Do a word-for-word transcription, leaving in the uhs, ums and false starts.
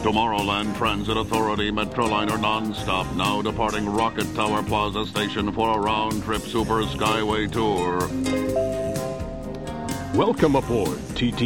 Tomorrowland Transit Authority Metroliner nonstop, now departing Rocket Tower Plaza Station for a round-trip Super Skyway tour. Welcome aboard T T